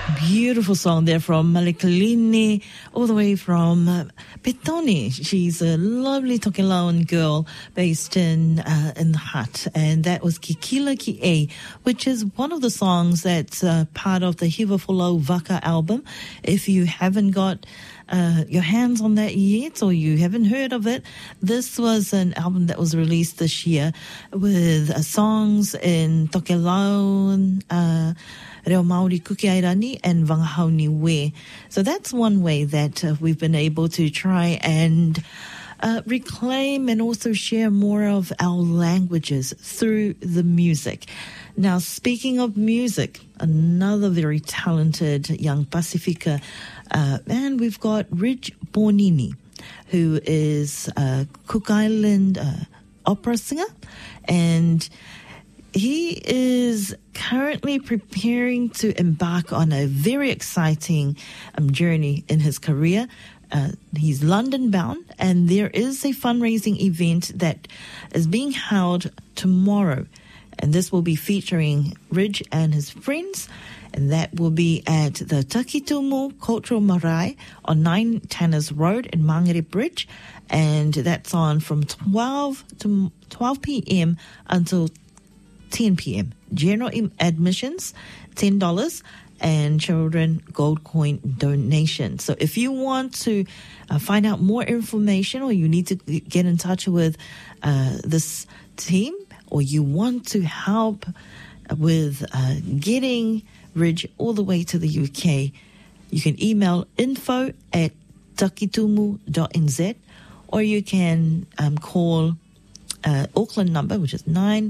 Beautiful song there from Malekalini, all the way from Petone. She's a lovely Tokelauan girl based in the Hut, and that was Kikila Ki E, which is one of the songs that's part of the Hiva Folau Vaka album. If you haven't got your hands on that yet, or you haven't heard of it, this was an album that was released this year with songs in Tokelauan, Reo Māori Kukiairani and Wangahauni We. So that's one way that we've been able to try and reclaim and also share more of our languages through the music. Now, speaking of music, another very talented young Pacifica, and we've got Ridge Bonini, who is a Cook Island opera singer, and he is currently preparing to embark on a very exciting journey in his career. He's London bound, and there is a fundraising event that is being held tomorrow. And this will be featuring Ridge and his friends, and that will be at the Takitumu Cultural Marae on 9 Tanners Road in Mangere Bridge. And that's on from 12 p.m. until 10 p.m. General admissions, $10, and children gold coin donation. So if you want to find out more information, or you need to get in touch with this team, or you want to help with getting Ridge all the way to the UK, you can email info@takitumu.nz, or you can call Auckland number, which is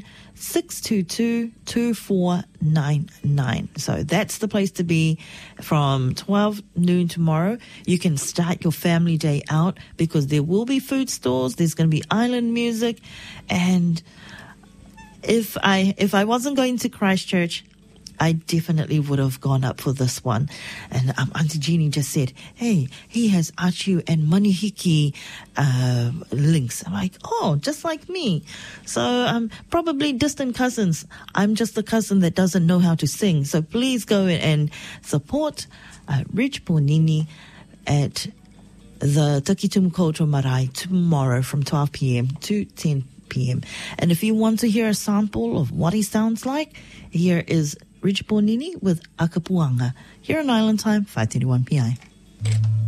9622-2499. So that's the place to be from 12 noon tomorrow. You can start your family day out because there will be food stalls. There's going to be island music. And if I wasn't going to Christchurch, I definitely would have gone up for this one. And Auntie Jeannie just said, hey, he has Achu and Manihiki links. I'm like, oh, just like me. So probably distant cousins. I'm just the cousin that doesn't know how to sing. So please go and support Ridge Bonini at the Takitumu Cultural Marae tomorrow from 12 p.m. to 10 p.m. And if you want to hear a sample of what he sounds like, here is Ridge Bonini with Akapuanga, here on Island Time, 5:21 p.m.